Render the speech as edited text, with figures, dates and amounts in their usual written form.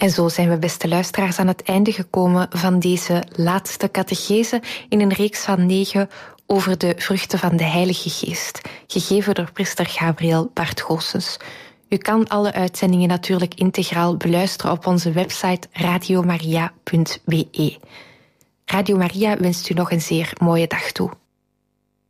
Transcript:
En zo zijn we, beste luisteraars, aan het einde gekomen van deze laatste catechese in een reeks van 9 over de vruchten van de Heilige Geest, gegeven door priester Gabriel Bart Goossens. U kan alle uitzendingen natuurlijk integraal beluisteren op onze website radiomaria.be. Radio Maria wenst u nog een zeer mooie dag toe.